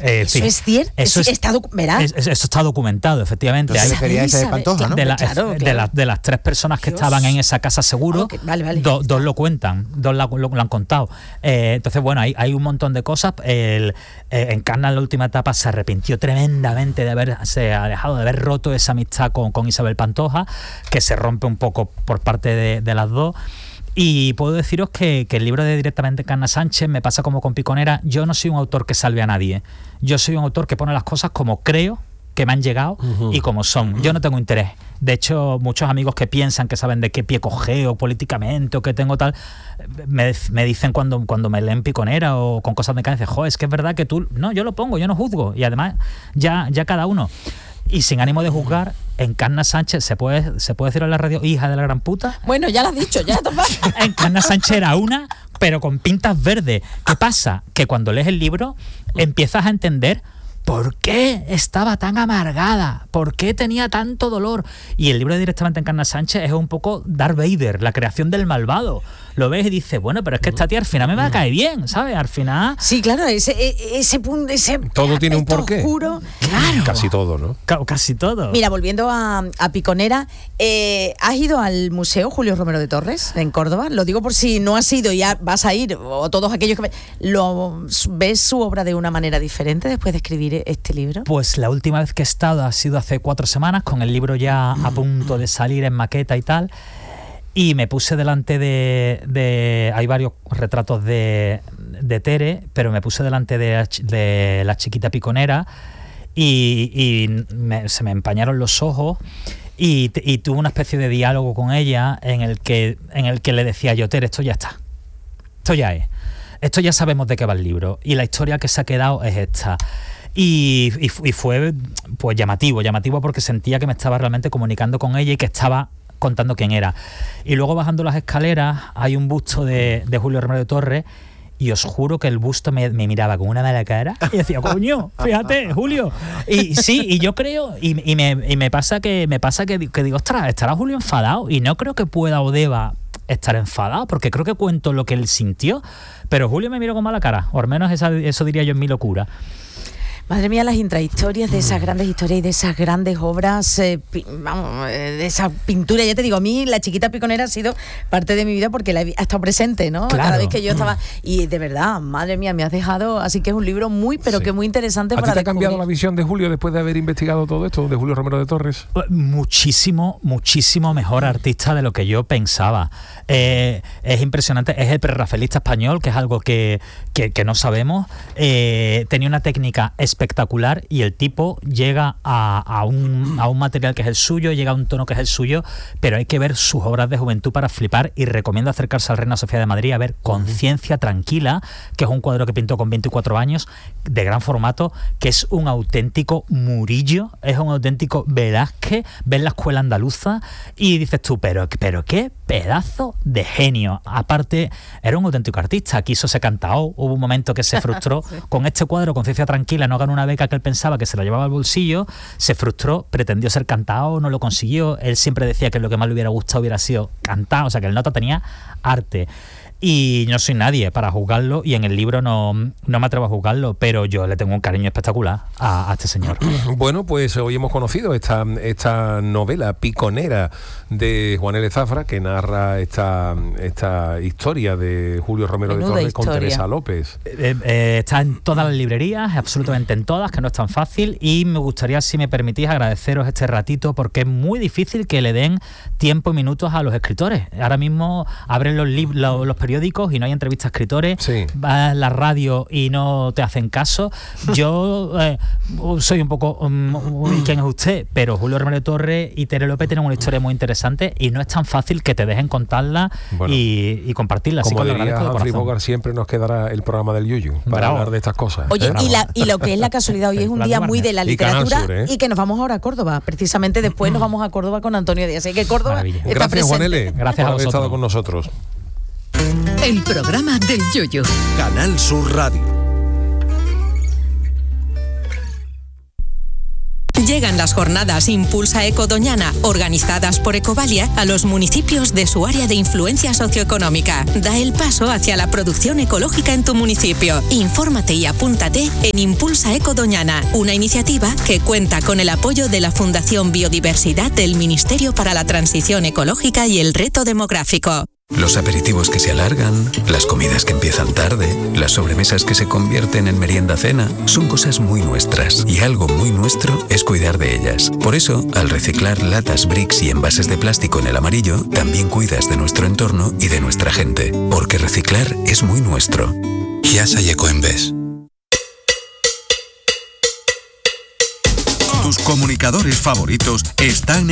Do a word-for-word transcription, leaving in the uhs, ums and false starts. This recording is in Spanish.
Eh, eso fin, es cierto, eso, es, está, docu- es, eso está documentado, efectivamente. Entonces sería esa de Pantoja, ¿no? De, la, Claro, de, claro. la, de, las tres personas que Dios. estaban en esa casa seguro, Okay, vale, vale. do, dos lo cuentan, dos la, lo, lo han contado. Eh, entonces, bueno, hay, hay un montón de cosas. El, eh, Encarna en la última etapa se arrepintió tremendamente de haberse alejado, de haber roto esa amistad con, con Isabel Pantoja, que se rompe un poco por parte de, de las dos. Y puedo deciros que, que el libro de Directamente Encarna Sánchez me pasa como con Piconera. Yo no soy un autor que salve a nadie. Yo soy un autor que pone las cosas como creo que me han llegado uh-huh. y como son. Yo no tengo interés. De hecho, muchos amigos que piensan que saben de qué pie cogeo políticamente o que tengo tal, me, me dicen cuando, cuando me leen Piconera o con cosas de cara, dicen, jo, es que es verdad que tú... No, yo lo pongo, yo no juzgo. Y además, ya, ya cada uno... Y sin ánimo de juzgar, Encarna Sánchez, ¿se puede, ¿se puede decir en la radio hija de la gran puta? Bueno, ya lo has dicho, ya está. Encarna Sánchez era una, pero con pintas verdes. ¿Qué pasa? Que cuando lees el libro empiezas a entender por qué estaba tan amargada, por qué tenía tanto dolor. Y el libro de Directamente Encarna Sánchez es un poco Darth Vader, la creación del malvado. Lo ves y dices, bueno, pero es que esta tía al final me va a caer bien, ¿sabes? Al final... Sí, claro, ese, ese punto, ese... Todo tiene un porqué. Oscuro, claro. Casi todo, ¿no? C- casi todo. Mira, volviendo a, a Piconera, eh, ¿has ido al Museo Julio Romero de Torres en Córdoba? Lo digo por si no has ido y ya vas a ir, o todos aquellos que... ¿Lo ves su obra de una manera diferente después de escribir este libro? Pues la última vez que he estado ha sido hace cuatro semanas, con el libro ya a punto de salir en maqueta y tal. Y me puse delante de, de... Hay varios retratos de, de Tere, pero me puse delante de, de la chiquita Piconera y, y me, se me empañaron los ojos y, y tuve una especie de diálogo con ella en el que, en el que le decía yo, Tere, esto ya está. Esto ya es. Esto ya sabemos de qué va el libro. Y la historia que se ha quedado es esta. Y, y, y fue pues llamativo, llamativo porque sentía que me estaba realmente comunicando con ella y que estaba contando quién era. Y luego bajando las escaleras hay un busto de, de Julio Romero de Torres y os juro que el busto me, me miraba con una mala cara y decía, coño, fíjate, Julio. Y sí, y yo creo, y, y, me, y me pasa que me pasa que, que digo, ostras, estará Julio enfadado, y no creo que pueda o deba estar enfadado, porque creo que cuento lo que él sintió, pero Julio me miró con mala cara, o al menos esa, eso diría yo en mi locura. Madre mía, las intrahistorias de esas grandes historias y de esas grandes obras, eh, pi, vamos, eh, de esa pintura. Ya te digo, a mí la chiquita Piconera ha sido parte de mi vida porque la he, ha estado presente, ¿no? Claro. Cada vez que yo estaba... Y de verdad, madre mía, me has dejado... Así que es un libro muy, pero sí. que muy interesante ¿A para ti te ha descubrir. cambiado la visión de Julio después de haber investigado todo esto, de Julio Romero de Torres? Muchísimo, muchísimo mejor artista de lo que yo pensaba. Eh, es impresionante, es el prerrafaelista español, que es algo que, que, que no sabemos. Eh, tenía una técnica espectacular y el tipo llega a, a, un, a un material que es el suyo, llega a un tono que es el suyo, pero hay que ver sus obras de juventud para flipar, y recomiendo acercarse al Reina Sofía de Madrid a ver Conciencia Tranquila, que es un cuadro que pintó con veinticuatro años, de gran formato, que es un auténtico Murillo, es un auténtico Velázquez. Ves la escuela andaluza y dices tú, pero, pero qué pedazo de genio. Aparte, era un auténtico artista, quiso ser cantao, hubo un momento que se frustró sí. con este cuadro, Conciencia Tranquila, no ganó una beca que él pensaba que se la llevaba al bolsillo, se frustró, pretendió ser cantao, no lo consiguió, él siempre decía que lo que más le hubiera gustado hubiera sido cantar, o sea que el nota tenía arte. Y no soy nadie para juzgarlo, y en el libro no, no me atrevo a juzgarlo, pero yo le tengo un cariño espectacular a, a este señor. Bueno, pues hoy hemos conocido esta, esta novela Piconera de Juan L. Zafra, que narra esta, esta historia de Julio Romero Menuda de Torres historia. Con Teresa López. Eh, eh, está en todas las librerías, absolutamente en todas, que no es tan fácil, y me gustaría, si me permitís, agradeceros este ratito, porque es muy difícil que le den tiempo y minutos a los escritores. Ahora mismo abren los, li- los, los periódicos y no hay entrevistas a escritores, sí. vas a la radio y no te hacen caso. Yo eh, soy un poco um, ¿quién es usted? Pero Julio Romero de Torres y Tere López tienen una historia muy interesante y no es tan fácil que te dejen contarla bueno, y, y compartirla. Así como que diría Humphrey Bogart, siempre nos quedará el programa del Yuyu para Bravo. hablar de estas cosas. Oye, ¿eh? y, la, y lo que es la casualidad, hoy es un día muy de la literatura y, Sur, ¿eh? y que nos vamos ahora a Córdoba. Precisamente después nos vamos a Córdoba con Antonio Díaz. Así que Córdoba Maravilla. está Gracias, presente. Juan L. Gracias por a haber vosotros. estado con nosotros. El programa del Yoyo. Canal Sur Radio. Llegan las jornadas Impulsa Eco Doñana, organizadas por Ecovalia, a los municipios de su área de influencia socioeconómica. Da el paso hacia la producción ecológica en tu municipio. Infórmate y apúntate en Impulsa Eco Doñana, una iniciativa que cuenta con el apoyo de la Fundación Biodiversidad del Ministerio para la Transición Ecológica y el Reto Demográfico. Los aperitivos que se alargan, las comidas que empiezan tarde, las sobremesas que se convierten en merienda-cena, son cosas muy nuestras y algo muy nuestro es cuidar de ellas. Por eso, al reciclar latas, bricks y envases de plástico en el amarillo, también cuidas de nuestro entorno y de nuestra gente. Porque reciclar es muy nuestro. Chiasa y Ecoembes. Tus comunicadores favoritos están en